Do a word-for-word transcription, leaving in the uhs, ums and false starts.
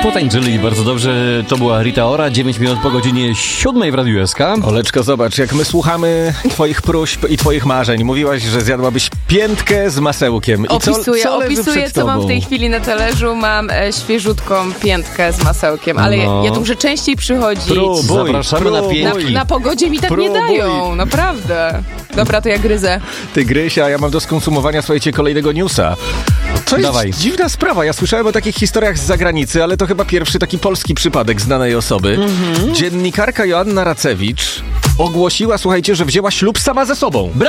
Potańczyli bardzo dobrze. To była Rita Ora, dziewięć minut po godzinie siódmej w Radiu S K. Oleczko, zobacz, jak my słuchamy twoich próśb i twoich marzeń. Mówiłaś, że zjadłabyś piętkę z masełkiem. I opisuję, co, co leży opisuję przed co tobą? mam w tej chwili na talerzu. Mam e, świeżutką piętkę z masełkiem, ale No. ja, ja tu muszę częściej przychodzić. Próbuj, Zapraszamy na próbuj. Na, piętki. na pogodzie mi tak Próbuj. nie dają, naprawdę. Dobra, to ja gryzę. Ty gryź, a ja mam do skonsumowania, słuchajcie, kolejnego newsa. To jest Dawaj. dziwna sprawa. Ja słyszałem o takich historiach z zagranicy, ale to chyba pierwszy taki polski przypadek znanej osoby. Mm-hmm. Dziennikarka Joanna Racewicz ogłosiła, słuchajcie, że wzięła ślub sama ze sobą.